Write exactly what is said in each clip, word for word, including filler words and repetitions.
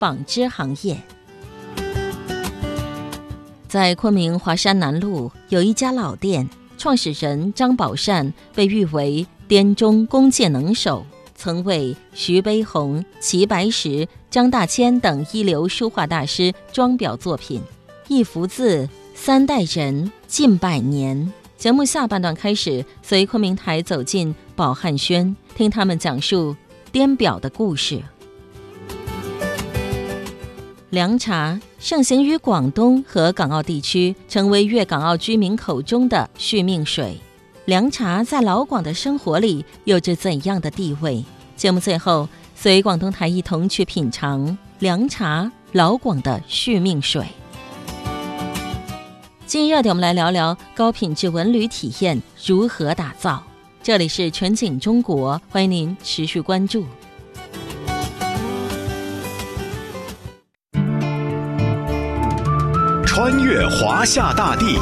纺织行业。在昆明华山南路有一家老店，创始人张宝善被誉为滇中工界能手，曾为徐悲鸿、齐白石、张大千等一流书画大师装裱作品。一幅字，三代人，近百年。节目下半段开始，随昆明台走进宝汉轩，听他们讲述滇表的故事。凉茶盛行于广东和港澳地区，成为粤港澳居民口中的续命水。凉茶在老广的生活里有着怎样的地位？节目最后，随广东台一同去品尝凉茶，老广的续命水。今日热点，我们来聊聊高品质文旅体验如何打造。这里是全景中国，欢迎您持续关注。 穿越华夏大地，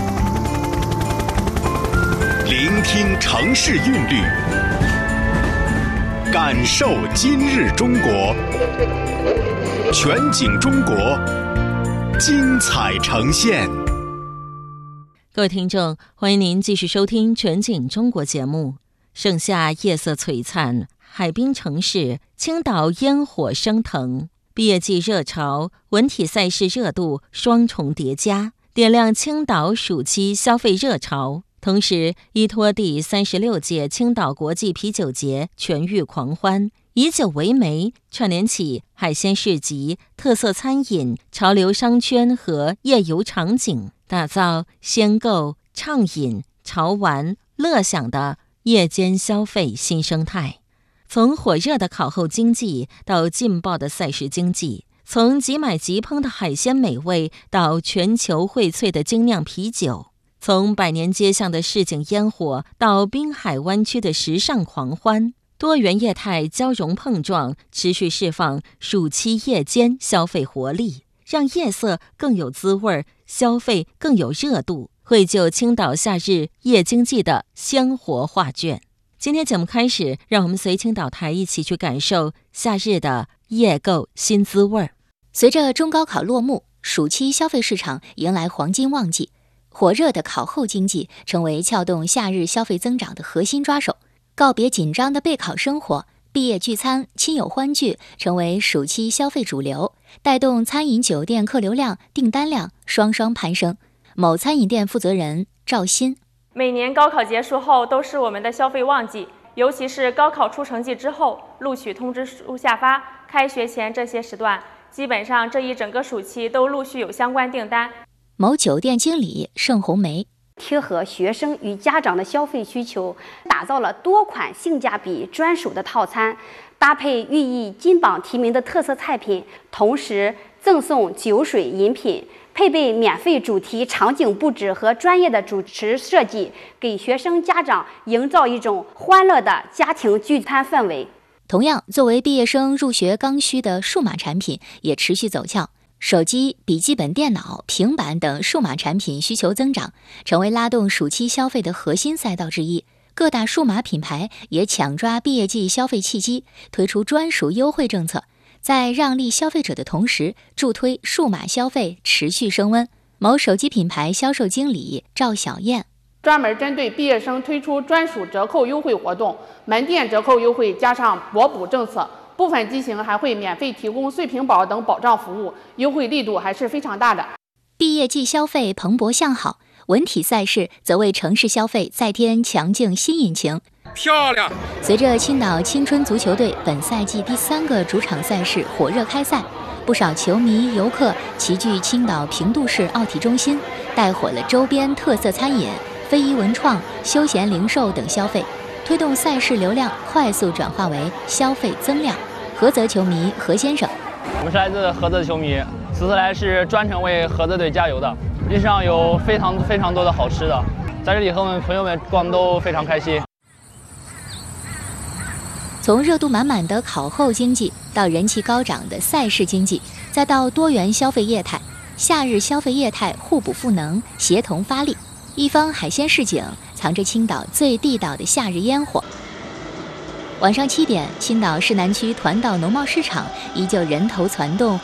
聆听城市韵律，感受今日中国。全景中国，精彩呈现。 各位听众，欢迎您继续收听全景中国节目。盛夏夜色璀璨，海滨城市青岛烟火升腾。毕业季热潮、文体赛事热度双重叠加，点亮青岛暑期消费热潮。同时，依托第三十六届青岛国际啤酒节全域狂欢，以酒为媒，串联起海鲜市集、特色餐饮、潮流商圈和夜游场景，打造鲜购、畅饮、潮玩、乐享的夜间消费新生态。从火热的烤后经济到劲爆的赛事经济，从即买即烹的海鲜美味到全球荟萃的精酿啤酒，从百年街巷的市井烟火到滨海湾区的时尚狂欢，多元业态交融碰撞，持续释放暑期夜间消费活力，让夜色更有滋味，消费更有热度，绘就青岛夏日夜经济的鲜活画卷。今天节目开始，让我们随青岛台一起去感受夏日的夜购新滋味。 随着中高考落幕，暑期消费市场迎来黄金旺季，火热的考后经济成为撬动夏日消费增长的核心抓手。告别紧张的备考生活，毕业聚餐、亲友欢聚成为暑期消费主流，带动餐饮酒店客流量、订单量双双攀升。某餐饮店负责人赵鑫， 每年高考结束后都是我们的消费旺季，尤其是高考出成绩之后，录取通知书下发，开学前这些时段，基本上这一整个暑期都陆续有相关订单。 某酒店经理盛红梅， 贴合学生与家长的消费需求，打造了多款性价比专属的套餐，搭配寓意金榜题名的特色菜品，同时赠送酒水饮品，配备免费主题场景布置和专业的主持设计，给学生家长营造一种欢乐的家庭聚餐氛围。 同样，作为毕业生入学刚需的数码产品也持续走俏，手机、笔记本电脑、平板等数码产品需求增长，成为拉动暑期消费的核心赛道之一。各大数码品牌也抢抓毕业季消费契机，推出专属优惠政策，在让利消费者的同时，助推数码消费持续升温。某手机品牌销售经理赵小燕， 专门针对毕业生推出专属折扣优惠活动，门店折扣优惠加上博补政策，部分机型还会免费提供碎屏保等保障服务，优惠力度还是非常大的。 毕业季消费蓬勃向好，文体赛事则为城市消费再添强劲新引擎。 漂亮！ 随着青岛青春足球队本赛季第三个主场赛事火热开赛，不少球迷游客齐聚青岛平度市奥体中心，带火了周边特色餐饮、非遗文创、休闲零售等消费，推动赛事流量快速转化为消费增量。菏泽球迷何先生， 我们是来自菏泽的球迷，此次来是专程为菏泽队加油的。路上有非常非常多的好吃的，在这里和我们朋友们逛都非常开心。 从热度满满的考后经济到人气高涨的赛事经济，再到多元消费业态，夏日消费业态互补赋能，协同发力。一方海鲜市井藏着青岛最地道的夏日烟火。晚上七点，青岛市南区团岛农贸市场依旧人头攒动，